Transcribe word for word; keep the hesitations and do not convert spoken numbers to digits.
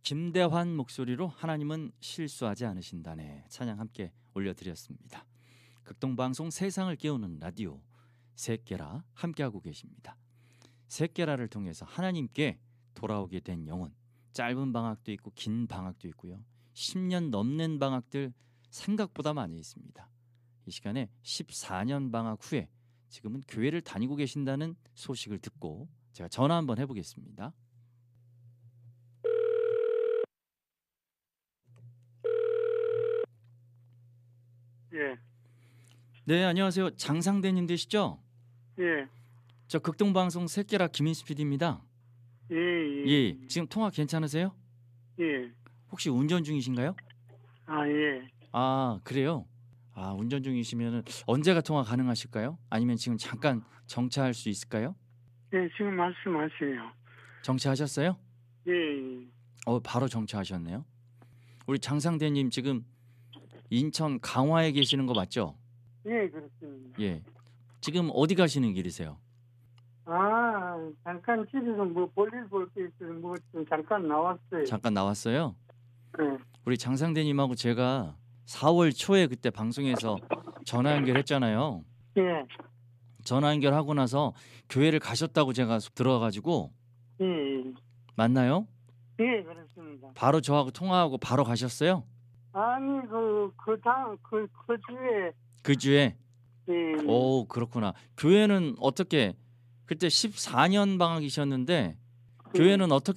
김대환 목소리로 하나님은 실수하지 않으신다네 찬양 함께 올려드렸습니다. 극동방송 세상을 깨우는 라디오 셋깨라 함께하고 계십니다. 셋깨라를 통해서 하나님께 돌아오게 된 영혼, 짧은 방학도 있고 긴 방학도 있고요. 십 년 넘는 방학들 생각보다 많이 있습니다. 이 시간에 십사 년 방학 후에 지금은 교회를 다니고 계신다는 소식을 듣고 제가 전화 한번 해보겠습니다. 예. 네, 안녕하세요. 장상대님 되시죠? 예. 저 극동방송 셋깨라 김인수 피디입니다. 예, 예. 예, 지금 통화 괜찮으세요? 예. 혹시 운전 중이신가요? 아, 예. 아, 그래요? 아, 운전 중이시면 언제가 통화 가능하실까요? 아니면 지금 잠깐 정차할 수 있을까요? 예, 지금 말씀하세요. 정차하셨어요? 예, 예. 어, 바로 정차하셨네요. 우리 장상대님 지금 인천 강화에 계시는 거 맞죠? 예, 그렇습니다. 예. 지금 어디 가시는 길이세요? 아, 잠깐 집에서 뭐 볼일 볼 게 있어서 뭐 좀 잠깐 나왔어요. 잠깐 나왔어요? 예. 우리 장상대님하고 제가 사월 초에 그때 방송에서 전화 연결했잖아요. 예. 전화 연결하고 나서 교회를 가셨다고 제가 들어가지고 예, 예. 맞나요? 예, 그렇습니다. 바로 저하고 통화하고 바로 가셨어요? 아니, 그, 그 다음, 그, 그 주에, 그 주에? 예. 오, 그렇구나. 교회는 어떻게 그때 십사 년 방학이셨는데 교회는 어떻게